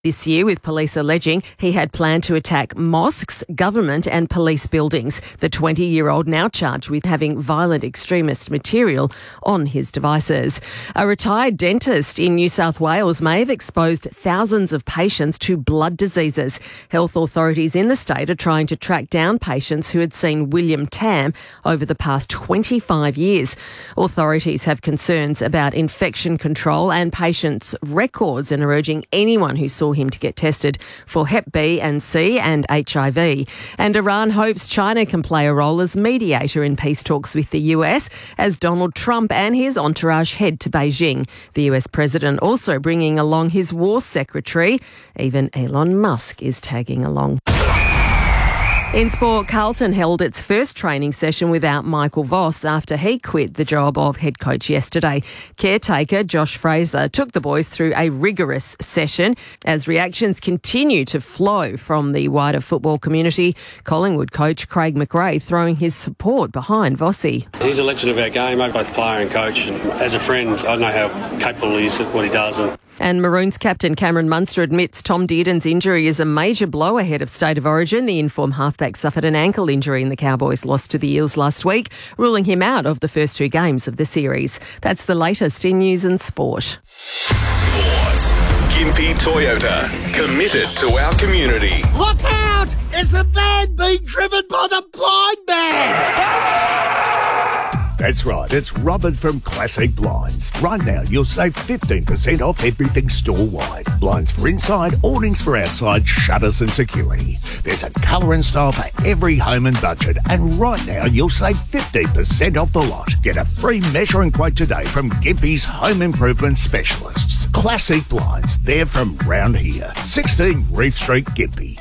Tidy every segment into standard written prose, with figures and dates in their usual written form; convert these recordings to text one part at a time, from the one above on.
this year, with police alleging he had planned to attack mosques, government and police buildings. The 20-year-old now charged with having violent extremist material on his devices. A retired dentist in New South Wales may have exposed thousands of patients to blood diseases. Health authorities in the state are trying to track down patients who had seen William Tam over the past 25 years. Authorities have concerns about infection control and patients' records and are urging anyone who saw him to get tested for Hep B and C and HIV. And Iran hopes China can play a role as mediator in peace talks with the US as Donald Trump and his entourage head to Beijing. The US president also bringing along his war secretary. Even Elon Musk is tagging along. In sport, Carlton held its first training session without Michael Voss after he quit the job of head coach yesterday. Caretaker Josh Fraser took the boys through a rigorous session as reactions continue to flow from the wider football community. Collingwood coach Craig McRae throwing his support behind Vossi. He's a legend of our game, both player and coach. And as a friend, I know how capable he is at what he does. And Maroons captain Cameron Munster admits Tom Dearden's injury is a major blow ahead of State of Origin. The informed halfback suffered an ankle injury in the Cowboys' loss to the Eels last week, ruling him out of the first two games of the series. That's the latest in news and sport. Sport. Gympie Toyota, committed to our community. Look out! It's a van being driven by the blind man! That's right, it's Robert from Classic Blinds. Right now, you'll save 15% off everything store-wide. Blinds for inside, awnings for outside, shutters and security. There's a colour and style for every home and budget. And right now, you'll save 15% off the lot. Get a free measuring quote today from Gympie's Home Improvement Specialists. Classic Blinds, they're from round here. 16 Reef Street, Gympie.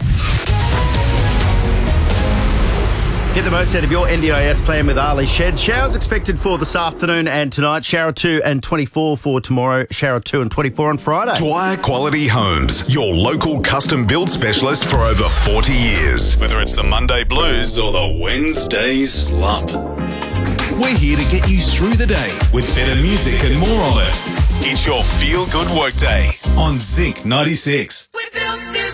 Get the most out of your NDIS plan with Ali Shed. Showers expected for this afternoon and tonight. Shower 2 and 24 for tomorrow. Shower 2 and 24 on Friday. Dwyer Quality Homes, your local custom build specialist for over 40 years. Whether it's the Monday blues or the Wednesday slump. We're here to get you through the day with better music and more of it. It's your feel-good workday on Zinc 96.